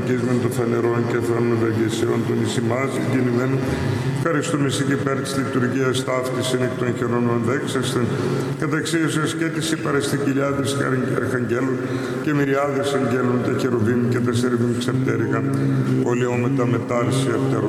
εκείσμεν των φανερών και θρόνων ευεργεσιών των εις ημάς γεννημένων. Ευχαριστούμε εσύ και υπέρ της λειτουργίας ταύτης εκ των χειρών δέξαστεν, καταξίωσες και τις υπαρεστικυλιάδες αρχαγγέλων και μυριάδες αγγέλων, τα χερουβίμ και τα σερβίμ ξεπτέρικα, όλοι όμετα μετάρση